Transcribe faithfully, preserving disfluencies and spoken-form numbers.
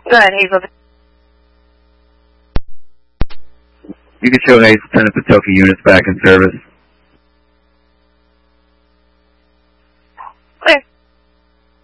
Go ahead, Hazel. You can show Hayes Lieutenant Patoki units back in service.